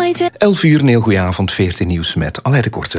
11 uur, een heel goede avond, 14 nieuws met Alain de Korte.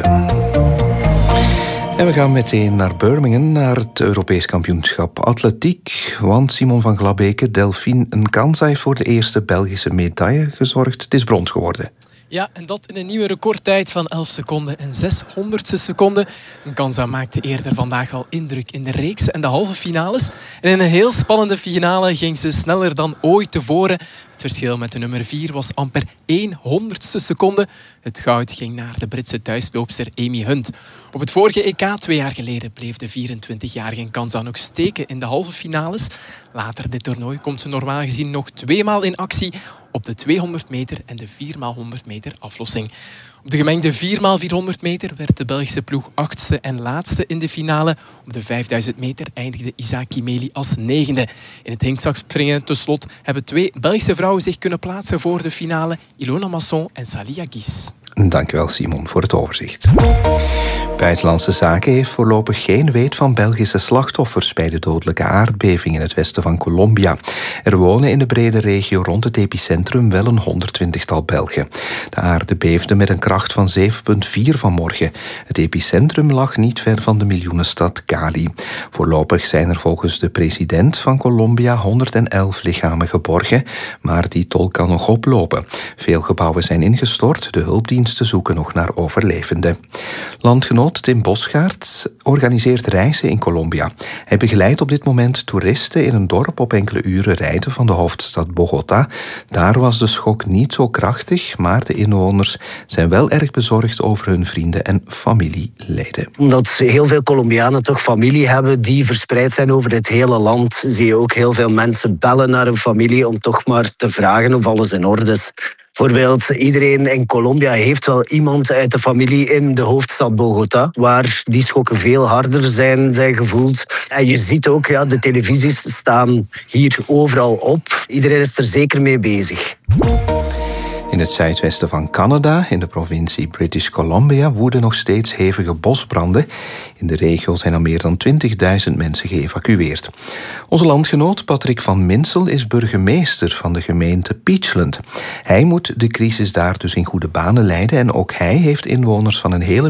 En we gaan meteen naar Birmingham, naar het Europees kampioenschap atletiek. Want Simon van Glabeke, Delphine Nkanza, heeft voor de eerste Belgische medaille gezorgd. Het is brons geworden. Ja, en dat in een nieuwe recordtijd van 11 seconden en 600ste seconden. Nkanza maakte eerder vandaag al indruk in de reeks en de halve finales. En in een heel spannende finale ging ze sneller dan ooit tevoren. Het verschil met de nummer 4 was amper 100ste seconde. Het goud ging naar de Britse thuisloopster Amy Hunt. Op het vorige EK 2 jaar geleden bleef de 24-jarige Nkanza nog steken in de halve finales. Later dit toernooi komt ze normaal gezien nog 2 maal in actie op de 200 meter en de 4x100 meter aflossing. Op de gemengde 4x400 meter werd de Belgische ploeg 8e en laatste in de finale. Op de 5000 meter eindigde Isa Kimeli als 9e. In het hinkzakspringen ten slot hebben 2 Belgische vrouwen zich kunnen plaatsen voor de finale. Ilona Masson en Salia Guis. Dankjewel Simon voor het overzicht. Buitenlandse Zaken heeft voorlopig geen weet van Belgische slachtoffers bij de dodelijke aardbeving in het westen van Colombia. Er wonen in de brede regio rond het epicentrum wel een 120-tal Belgen. De aarde beefde met een kracht van 7,4 vanmorgen. Het epicentrum lag niet ver van de miljoenenstad Cali. Voorlopig zijn er volgens de president van Colombia 111 lichamen geborgen, maar die tol kan nog oplopen. Veel gebouwen zijn ingestort, de hulpdiensten zoeken nog naar overlevenden. Landgenoot Tim Bosgaert organiseert reizen in Colombia. Hij begeleidt op dit moment toeristen in een dorp op enkele uren rijden van de hoofdstad Bogota. Daar was de schok niet zo krachtig, maar de inwoners zijn wel erg bezorgd over hun vrienden en familieleden. Omdat heel veel Colombianen toch familie hebben die verspreid zijn over het hele land, zie je ook heel veel mensen bellen naar hun familie om toch maar te vragen of alles in orde is. Bijvoorbeeld, iedereen in Colombia heeft wel iemand uit de familie in de hoofdstad Bogota, waar die schokken veel harder zijn gevoeld. En je ziet ook, ja, de televisies staan hier overal op. Iedereen is er zeker mee bezig. In het zuidwesten van Canada, in de provincie British Columbia, woeden nog steeds hevige bosbranden. In de regio zijn al meer dan 20.000 mensen geëvacueerd. Onze landgenoot Patrick van Minsel is burgemeester van de gemeente Peachland. Hij moet de crisis daar dus in goede banen leiden en ook hij heeft inwoners van een hele